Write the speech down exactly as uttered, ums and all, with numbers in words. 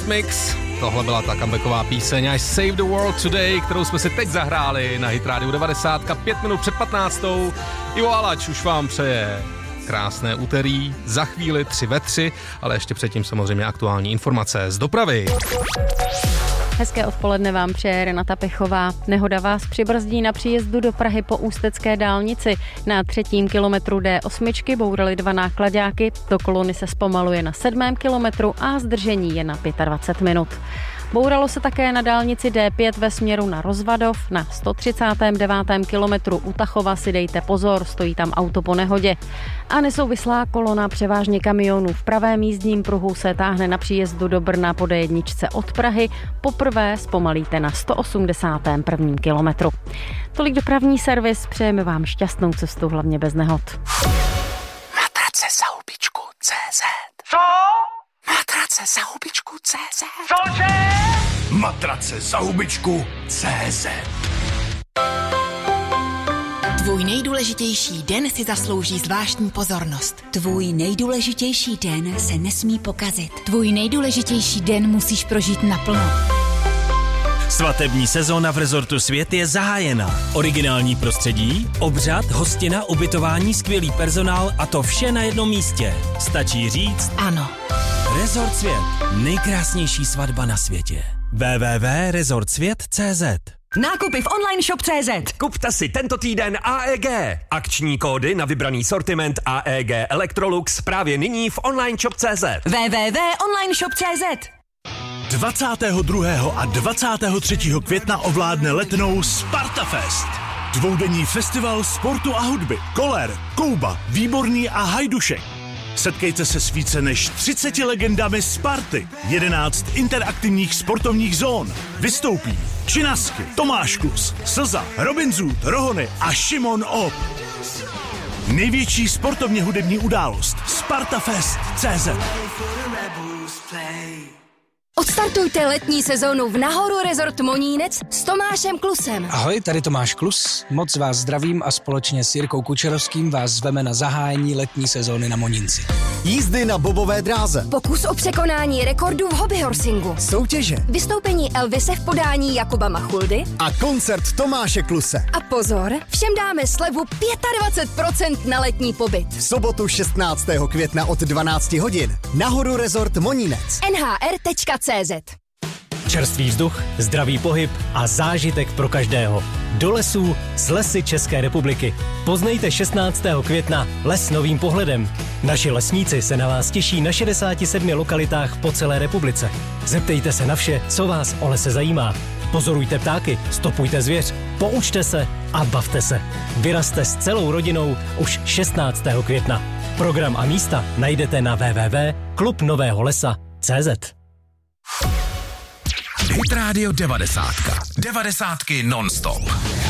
Eurythmics. Tohle byla ta comebacková píseň I Save the World Today, kterou jsme si teď zahráli na Hit Radio devadesát, pět minut před patnáctou. Ivo Alač už vám přeje krásné úterý, za chvíli tři ve tři, ale ještě předtím samozřejmě aktuální informace z dopravy. Hezké odpoledne vám přeje Renata Pechová. Nehoda vás přibrzdí na příjezdu do Prahy po ústecké dálnici. Na třetím kilometru D osm bouraly dva náklaďáky, do kolony se zpomaluje na sedmém kilometru a zdržení je na dvacet pět minut. Bouralo se také na dálnici D pět ve směru na Rozvadov. Na sto třicátém devátém kilometru u Tachova si dejte pozor, stojí tam auto po nehodě. A nesouvislá kolona převážně kamionů v pravém jízdním pruhu se táhne na příjezdu do Brna po D jedna od Prahy. Poprvé zpomalíte na sto osmdesátém prvním kilometru. Tolik dopravní servis, přejeme vám šťastnou cestu, hlavně bez nehod. Matrace za hubičku C Z. Co? Matrace za hubičku C Z. Cože? Matrace za hubičku C Z. Tvůj nejdůležitější den si zaslouží zvláštní pozornost. Tvůj nejdůležitější den se nesmí pokazit. Tvůj nejdůležitější den musíš prožít naplno. Svatební sezóna v Resortu Svět je zahájena. Originální prostředí, obřad, hostina, ubytování, skvělý personál a to vše na jednom místě. Stačí říct ano. Resort Svět. Nejkrásnější svatba na světě. w w w tečka resort svět tečka c z. Nákupy v online shop tečka c z. Kupte si tento týden A E G. Akční kódy na vybraný sortiment A E G Electrolux právě nyní v online shop tečka c z. w w w tečka online shop tečka c z. dvacátého druhého a dvacátého třetího května ovládne Letnou Spartafest. Dvoudenní festival sportu a hudby. Koller, Kouba, Výborný a Hajdušek. Setkejte se s více než třiceti legendami Sparty. jedenáct interaktivních sportovních zón. Vystoupí Činasky, Tomáš Klus, Slza, Robin Zoot, Rohony a Šimon Op. Největší sportovně hudební událost Spartafest tečka c z. Odstartujte letní sezónu v Nahoru Resort Monínec s Tomášem Klusem. Ahoj, tady Tomáš Klus, moc vás zdravím a společně s Jirkou Kučerovským vás zveme na zahájení letní sezóny na Monínci. Jízdy na bobové dráze. Pokus o překonání rekordů v hobbyhorsingu. Soutěže. Vystoupení Elvise v podání Jakuba Machuldy. A koncert Tomáše Kluse. A pozor, všem dáme slevu dvacet pět procent na letní pobyt. V sobotu šestnáctého května od dvanácti hodin. Nahoru Resort Monínec. N H R tečka c z. Čerstvý vzduch, zdravý pohyb a zážitek pro každého. Do lesů s Lesy České republiky. Poznejte šestnáctého května les novým pohledem. Naši lesníci se na vás těší na šedesáti sedmi lokalitách po celé republice. Zeptejte se na vše, co vás o lese zajímá. Pozorujte ptáky, stopujte zvěř, poučte se a bavte se. Vyrazte s celou rodinou už šestnáctého května. Program a místa najdete na w w w tečka klub nového lesa tečka c z. Hit Radio devadesát. Devadesátky non-stop.